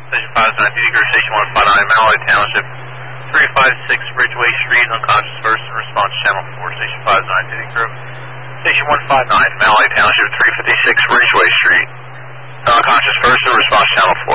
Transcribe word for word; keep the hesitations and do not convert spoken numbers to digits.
Station five nine, Duty Crew, Station one five nine, Malloy Township, three five six Ridgeway Street, unconscious person, response channel four, Station five nine, Duty Crew. Station one five nine, Malloy Township, three fifty-six Ridgeway Street, unconscious person, response channel four.